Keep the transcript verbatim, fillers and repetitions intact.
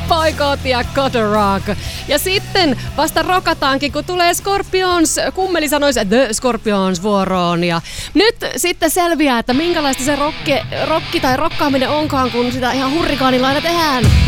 Boycott ja Gotta Rock. Ja sitten vasta rokataankin, kun tulee Scorpions, kummeli sanoisi The Scorpions vuoroon. Ja nyt sitten selviää, että minkälaista se rokki, rokki tai rokkaaminen onkaan, kun sitä ihan hurrikaanilailla tehdään.